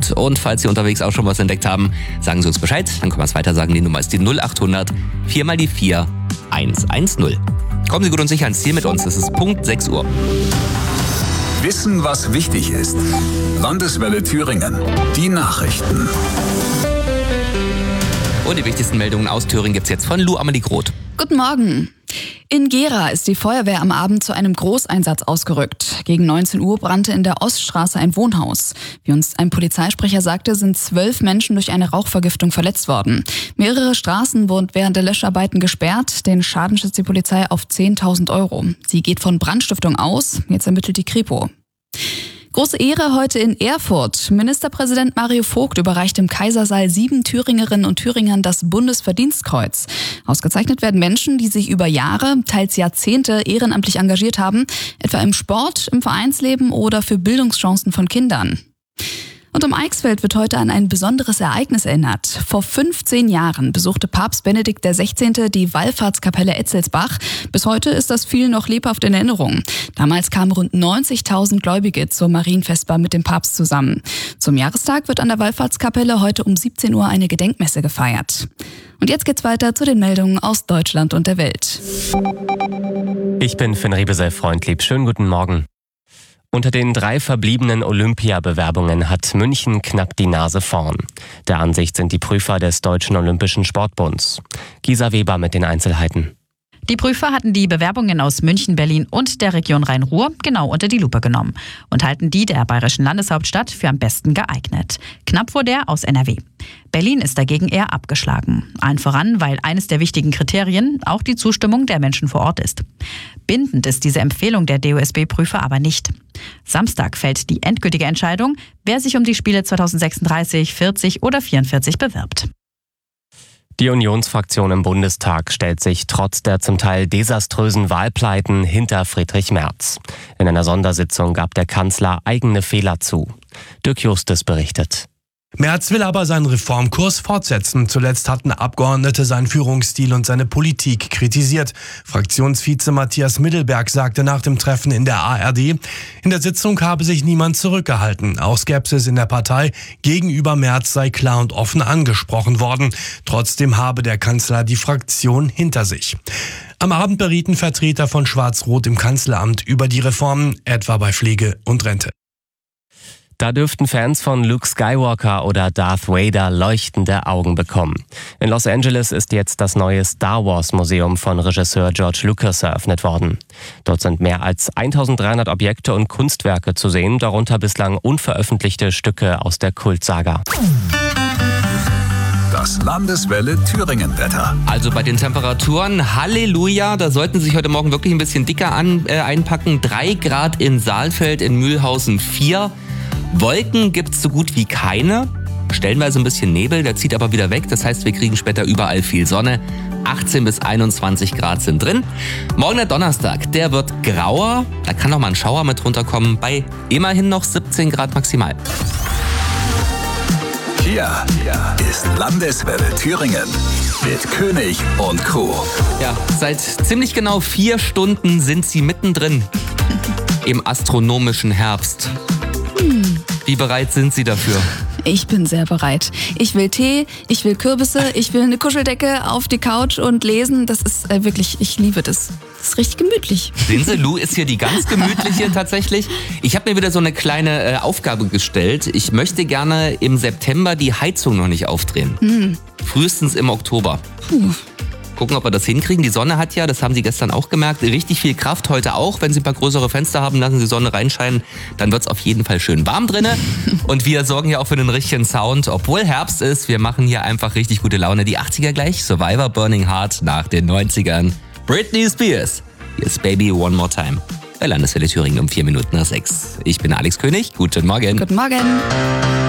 sind. Und falls Sie unterwegs auch schon was entdeckt haben, sagen Sie uns Bescheid. Dann können wir es weiter sagen. Die Nummer ist die 0800 4 mal die 4 110. Kommen Sie gut und sicher ans Ziel mit uns. Es ist Punkt 6 Uhr. Wissen, was wichtig ist. Landeswelle Thüringen. Die Nachrichten. Und die wichtigsten Meldungen aus Thüringen gibt's jetzt von Lou Amelie Groth. Guten Morgen. In Gera ist die Feuerwehr am Abend zu einem Großeinsatz ausgerückt. Gegen 19 Uhr brannte in der Oststraße ein Wohnhaus. Wie uns ein Polizeisprecher sagte, sind 12 Menschen durch eine Rauchvergiftung verletzt worden. Mehrere Straßen wurden während der Löscharbeiten gesperrt. Den Schaden schätzt die Polizei auf 10.000 €. Sie geht von Brandstiftung aus. Jetzt ermittelt die Kripo. Große Ehre heute in Erfurt. Ministerpräsident Mario Vogt überreicht im Kaisersaal 7 Thüringerinnen und Thüringern das Bundesverdienstkreuz. Ausgezeichnet werden Menschen, die sich über Jahre, teils Jahrzehnte ehrenamtlich engagiert haben, etwa im Sport, im Vereinsleben oder für Bildungschancen von Kindern. Und um Eichsfeld wird heute an ein besonderes Ereignis erinnert. Vor 15 Jahren besuchte Papst Benedikt XVI. Die Wallfahrtskapelle Etzelsbach. Bis heute ist das vielen noch lebhaft in Erinnerung. Damals kamen rund 90.000 Gläubige zur Marienvesper mit dem Papst zusammen. Zum Jahrestag wird an der Wallfahrtskapelle heute um 17 Uhr eine Gedenkmesse gefeiert. Und jetzt geht's weiter zu den Meldungen aus Deutschland und der Welt. Ich bin Finn Rebesel-Freundlieb. Schönen guten Morgen. Unter den 3 verbliebenen Olympiabewerbungen hat München knapp die Nase vorn. Der Ansicht sind die Prüfer des Deutschen Olympischen Sportbunds. Gisa Weber mit den Einzelheiten. Die Prüfer hatten die Bewerbungen aus München, Berlin und der Region Rhein-Ruhr genau unter die Lupe genommen und halten die der bayerischen Landeshauptstadt für am besten geeignet. Knapp vor der aus NRW. Berlin ist dagegen eher abgeschlagen. Allen voran, weil eines der wichtigen Kriterien auch die Zustimmung der Menschen vor Ort ist. Bindend ist diese Empfehlung der DOSB-Prüfer aber nicht. Samstag fällt die endgültige Entscheidung, wer sich um die Spiele 2036, 40 oder 44 bewirbt. Die Unionsfraktion im Bundestag stellt sich trotz der zum Teil desaströsen Wahlpleiten hinter Friedrich Merz. In einer Sondersitzung gab der Kanzler eigene Fehler zu. Dirk Justus berichtet. Merz will aber seinen Reformkurs fortsetzen. Zuletzt hatten Abgeordnete seinen Führungsstil und seine Politik kritisiert. Fraktionsvize Matthias Middelberg sagte nach dem Treffen in der ARD, in der Sitzung habe sich niemand zurückgehalten. Auch Skepsis in der Partei gegenüber Merz sei klar und offen angesprochen worden. Trotzdem habe der Kanzler die Fraktion hinter sich. Am Abend berieten Vertreter von Schwarz-Rot im Kanzleramt über die Reformen, etwa bei Pflege und Rente. Da dürften Fans von Luke Skywalker oder Darth Vader leuchtende Augen bekommen. In Los Angeles ist jetzt das neue Star Wars Museum von Regisseur George Lucas eröffnet worden. Dort sind mehr als 1300 Objekte und Kunstwerke zu sehen, darunter bislang unveröffentlichte Stücke aus der Kultsaga. Das Landeswelle Thüringen-Wetter. Also bei den Temperaturen, Halleluja, da sollten Sie sich heute Morgen wirklich ein bisschen dicker einpacken. 3 Grad in Saalfeld, in Mühlhausen 4. Wolken gibt's so gut wie keine. Stellenweise ein bisschen Nebel, der zieht aber wieder weg. Das heißt, wir kriegen später überall viel Sonne. 18 bis 21 Grad sind drin. Morgen der Donnerstag, der wird grauer. Da kann noch mal ein Schauer mit runterkommen. Bei immerhin noch 17 Grad maximal. Hier ist Landeswelle Thüringen mit König und Co. Ja, seit ziemlich genau 4 Stunden sind Sie mittendrin im astronomischen Herbst. Wie bereit sind Sie dafür? Ich bin sehr bereit. Ich will Tee, ich will Kürbisse, ich will eine Kuscheldecke auf die Couch und lesen. Das ist wirklich, ich liebe das. Das ist richtig gemütlich. Sehen Sie, Lou ist hier die ganz gemütliche tatsächlich. Ich habe mir wieder so eine kleine Aufgabe gestellt. Ich möchte gerne im September die Heizung noch nicht aufdrehen. Frühestens im Oktober. Gucken, ob wir das hinkriegen. Die Sonne hat ja, das haben Sie gestern auch gemerkt, richtig viel Kraft. Heute auch. Wenn Sie ein paar größere Fenster haben, lassen Sie Sonne reinscheinen. Dann wird's auf jeden Fall schön warm drinne. Und wir sorgen ja auch für den richtigen Sound. Obwohl Herbst ist, wir machen hier einfach richtig gute Laune. Die 80er gleich. Survivor Burning Heart nach den 90ern. Britney Spears. Hier ist Baby One More Time. Bei Landeswelle Thüringen um 4 Minuten nach 6. Ich bin Alex König. Guten Morgen. Guten Morgen.